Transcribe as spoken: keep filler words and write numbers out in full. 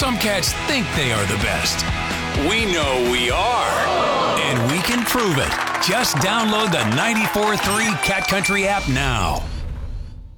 Some cats think they are the best. We know we are. And we can prove it. Just download the ninety-four point three Cat Country app now.